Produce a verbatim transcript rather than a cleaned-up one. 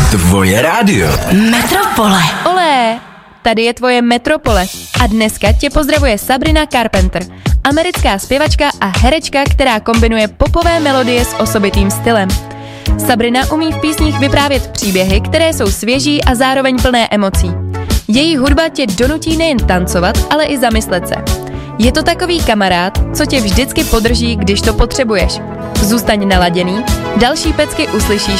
Tvoje rádio. Metropole. Olé, tady je tvoje Metropole. A dneska tě pozdravuje Sabrina Carpenter, americká zpěvačka a herečka, která kombinuje popové melodie s osobitým stylem. Sabrina umí v písních vyprávět příběhy, které jsou svěží a zároveň plné emocí. Její hudba tě donutí nejen tancovat, ale i zamyslet se. Je to takový kamarád, co tě vždycky podrží, když to potřebuješ. Zůstaň naladěný, další pecky uslyšíš